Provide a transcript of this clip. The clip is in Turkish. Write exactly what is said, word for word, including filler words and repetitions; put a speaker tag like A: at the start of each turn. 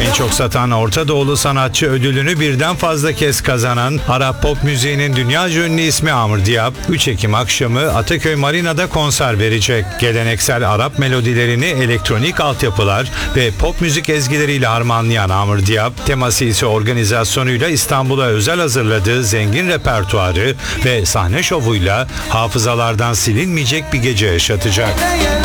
A: En çok satan Orta Doğulu sanatçı ödülünü birden fazla kez kazanan Arap pop müziğinin dünyaca ünlü ismi Amr Diyab, üç Ekim akşamı Ataköy Marina'da konser verecek. Geleneksel Arap melodilerini elektronik altyapılar ve pop müzik ezgileriyle harmanlayan Amr Diyab, teması ise organizasyonuyla İstanbul'a özel hazırladığı zengin repertuarı ve sahne şovuyla hafızalardan silinmeyecek bir gece yaşatacak.